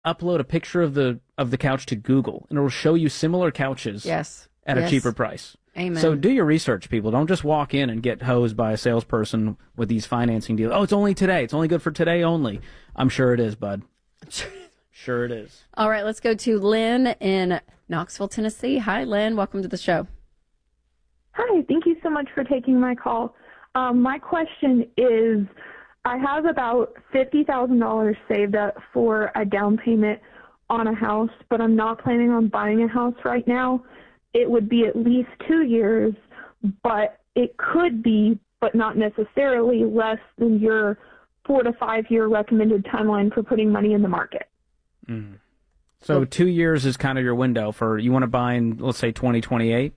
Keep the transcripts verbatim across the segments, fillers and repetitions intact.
upload a picture of the of the couch to Google, and it will show you similar couches Yes. at yes. a cheaper price. Amen. So do your research, people. Don't just walk in and get hosed by a salesperson with these financing deals. Oh, it's only today. It's only good for today only. I'm sure it is, bud. Sure it is. All right, let's go to Lynn in Knoxville, Tennessee. Hi, Lynn. Welcome to the show. Hi, thank you so much for taking my call. Um, my question is, I have about fifty thousand dollars saved up for a down payment on a house, but I'm not planning on buying a house right now. It would be at least two years, but it could be, but not necessarily, less than your four to five year recommended timeline for putting money in the market. Mm. So two years is kind of your window for, you want to buy in, let's say, twenty twenty-eight?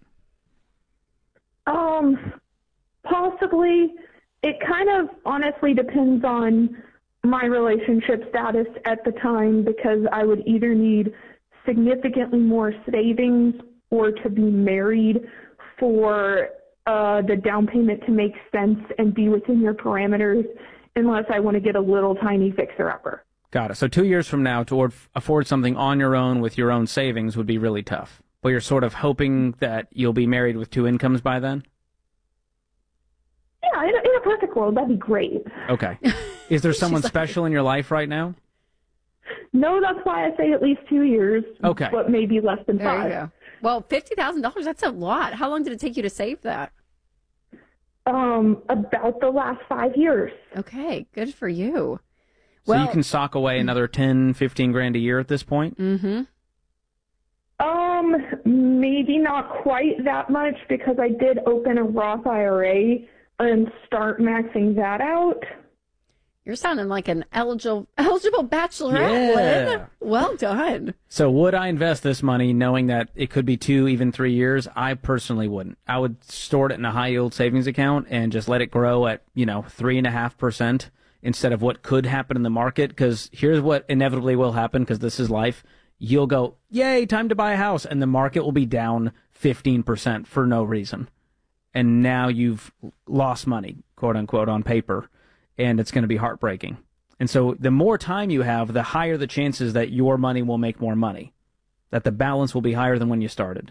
Um, possibly. It kind of honestly depends on my relationship status at the time, because I would either need significantly more savings or to be married for uh, the down payment to make sense and be within your parameters, unless I want to get a little tiny fixer-upper. Got it. So two years from now, to afford something on your own with your own savings would be really tough. But you're sort of hoping that you'll be married with two incomes by then? Yeah, in a, in a perfect world, that'd be great. Okay. Is there someone special in your life right now? No, that's why I say at least two years. Okay. But maybe less than There five. you go. Well, fifty thousand dollars, that's a lot. How long did it take you to save that? Um, about the last five years. Okay, good for you. So Well, you can sock away another ten, fifteen grand a year at this point? Mm-hmm. Um, maybe not quite that much, because I did open a Roth I R A and start maxing that out. You're sounding like an eligible eligible bachelorette, Yeah. Lynn. Well done. So would I invest this money knowing that it could be two, even three years? I personally wouldn't. I would store it in a high-yield savings account and just let it grow at, you know, three point five percent instead of what could happen in the market, because here's what inevitably will happen, because this is life. You'll go, yay, time to buy a house, and the market will be down fifteen percent for no reason. And now you've lost money, quote unquote, on paper, and it's going to be heartbreaking. And so the more time you have, the higher the chances that your money will make more money, that the balance will be higher than when you started.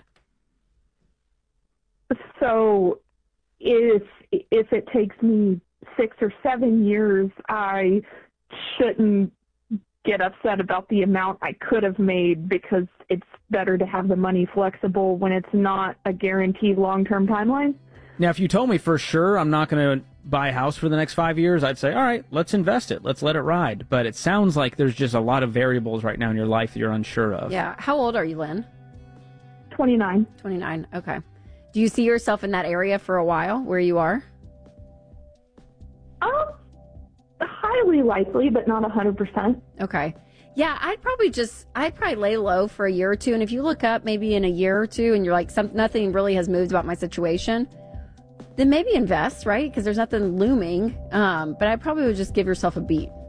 So if if it takes me six or seven years, I shouldn't get upset about the amount I could have made, because it's better to have the money flexible when it's not a guaranteed long-term timeline. Now, if you told me for sure I'm not going to buy a house for the next five years, I'd say, all right, let's invest it. Let's let it ride. But it sounds like there's just a lot of variables right now in your life that you're unsure of. Yeah. How old are you, Lynn? twenty-nine. twenty-nine. Okay. Do you see yourself in that area for a while, where you are? Um, highly likely, but not one hundred percent. Okay. Yeah, I'd probably just, I'd probably lay low for a year or two. And if you look up maybe in a year or two and you're like, some, nothing really has moved about my situation, then maybe invest, right? Because there's nothing looming. Um, but I probably would just give yourself a beat.